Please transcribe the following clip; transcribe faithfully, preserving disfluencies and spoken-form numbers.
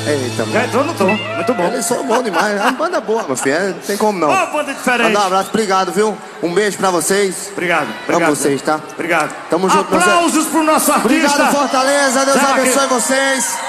Eita, mano. Já entrou no tom, muito bom. Eles são bons demais. É uma banda boa, meu filho. É, não tem como não. Ó, banda diferente. Mandar um abraço, obrigado, viu? Um beijo pra vocês. Obrigado, obrigado. Amo vocês, tá? Obrigado. Tamo junto, Aplausos pro nosso artista. Obrigado, Fortaleza. Deus Zé abençoe Vaqueiro. vocês.